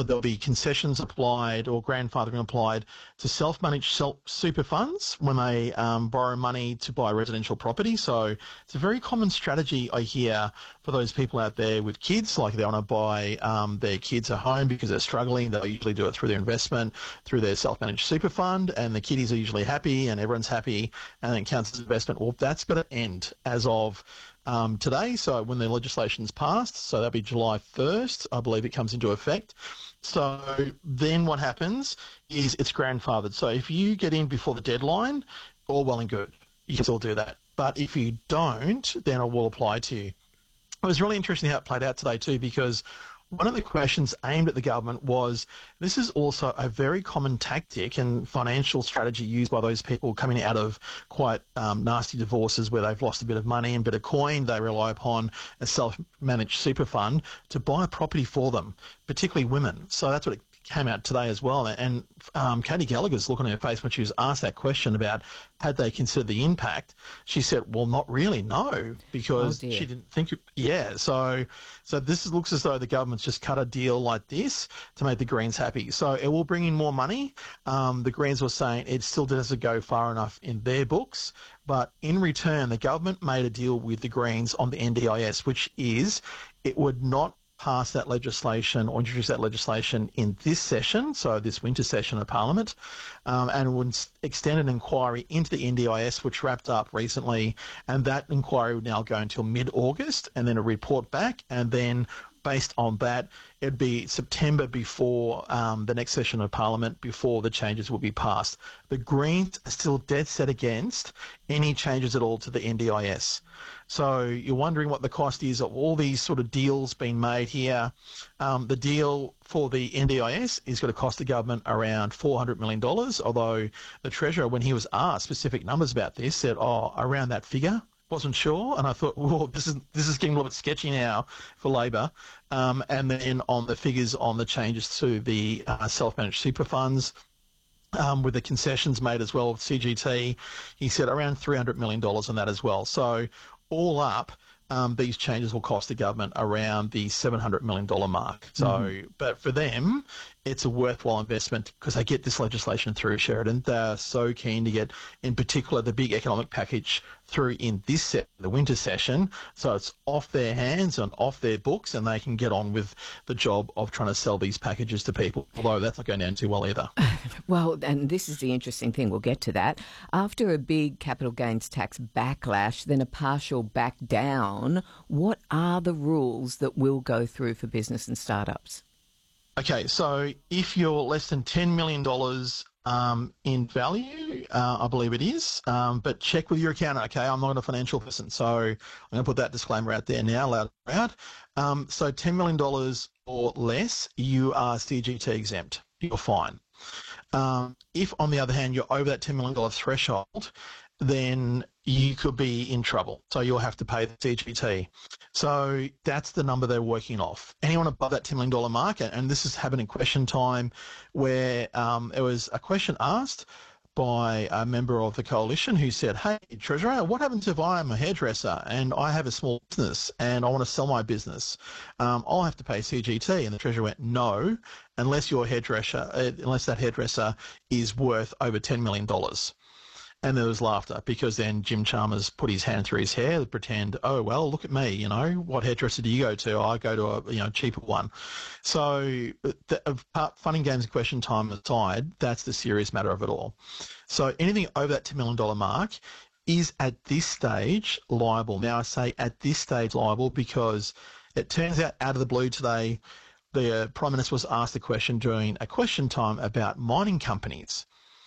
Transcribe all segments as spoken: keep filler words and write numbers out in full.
there'll be concessions applied or grandfathering applied to self-managed self super funds when they um, borrow money to buy residential property. So it's a very common strategy I hear for those people out there with kids, like they want to buy um, their kids a home because they're struggling. They'll usually do it through their investment, through their self-managed super fund, and the kiddies are usually happy and everyone's happy and then counts as investment. Well, that's got to end as of Um, today, so when the legislation's passed, so that'll be July first, I believe it comes into effect. So then what happens is it's grandfathered. So if you get in before the deadline, all well and good. You can still do that. But if you don't, then it will apply to you. It was really interesting how it played out today too, because one of the questions aimed at the government was, this is also a very common tactic and financial strategy used by those people coming out of quite um, nasty divorces where they've lost a bit of money and a bit of coin. They rely upon a self-managed super fund to buy a property for them, particularly women. So that's what it came out today as well. And um, Katie Gallagher's look on her face when she was asked that question about had they considered the impact. She said, well, not really, no, because Oh, she didn't think, yeah. So so this looks as though the government's just cut a deal like this to make the Greens happy. So it will bring in more money. Um, the Greens were saying it still doesn't go far enough in their books, but in return, the government made a deal with the Greens on the N D I S, which is it would not pass that legislation or introduce that legislation in this session, so this winter session of Parliament, um, and would extend an inquiry into the N D I S, which wrapped up recently, and that inquiry would now go until mid-August, and then a report back, and then based on that, it'd be September before um, the next session of Parliament, before the changes will be passed. The Greens are still dead set against any changes at all to the N D I S. So you're wondering what the cost is of all these sort of deals being made here. Um, the deal for the N D I S is going to cost the government around four hundred million dollars, although the Treasurer, when he was asked specific numbers about this, said, oh, around that figure. Wasn't sure, and I thought, well, this is this is getting a little bit sketchy now for Labor. Um, and then on the figures on the changes to the uh, self-managed super funds, um, with the concessions made as well with C G T, he said around three hundred million dollars on that as well. So all up, um, these changes will cost the government around the seven hundred million dollars mark. So, mm-hmm. But for them, it's a worthwhile investment because they get this legislation through, Sheridan. They're so keen to get, in particular, the big economic package through in this set, the winter session. So it's off their hands and off their books, and they can get on with the job of trying to sell these packages to people, although that's not going down too well either. Well, and this is the interesting thing. We'll get to that. After a big capital gains tax backlash, then a partial back down, what are the rules that will go through for business and startups? Okay, so if you're less than ten million dollars um, in value, uh, I believe it is, um, but check with your accountant, okay? I'm not a financial person, so I'm going to put that disclaimer out there now, loud and proud. Um, so ten million dollars or less, you are C G T exempt. You're fine. Um, if, on the other hand, you're over that ten million dollars threshold, then you could be in trouble. So you'll have to pay the C G T. So that's the number they're working off. Anyone above that ten million dollars mark, and this is happening question time, where um, there was a question asked by a member of the coalition who said, hey, Treasurer, what happens if I'm a hairdresser and I have a small business and I want to sell my business? Um, I'll have to pay C G T. And the Treasurer went, no, unless your hairdresser, uh, unless that hairdresser is worth over ten million dollars. And there was laughter because then Jim Chalmers put his hand through his hair to pretend, oh, well, look at me, you know, what hairdresser do you go to? I go to a, you know, cheaper one. So the, apart, fun and games and question time aside, that's the serious matter of it all. So anything over that ten million dollars mark is at this stage liable. Now I say at this stage liable because it turns out out of the blue today, the Prime Minister was asked a question during a question time about mining companies.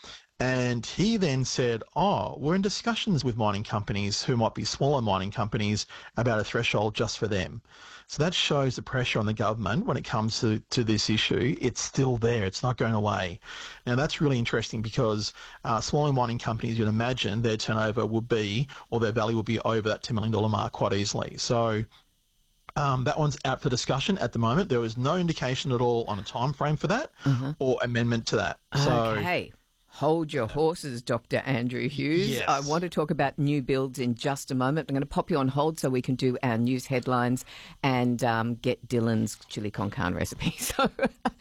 And he then said, oh, we're in discussions with mining companies who might be smaller mining companies about a threshold just for them. So that shows the pressure on the government when it comes to, to this issue. It's still there. It's not going away. Now, that's really interesting because uh, smaller mining companies, you'd imagine their turnover would be, or their value would be over that ten million dollars mark quite easily. So Um, that one's out for discussion at the moment. There was no indication at all on a time frame for that mm-hmm. or amendment to that. So, okay. Hold your horses, Doctor Andrew Hughes. Yes. I want to talk about new builds in just a moment. I'm going to pop you on hold so we can do our news headlines and um, get Dylan's chili con carne recipe. So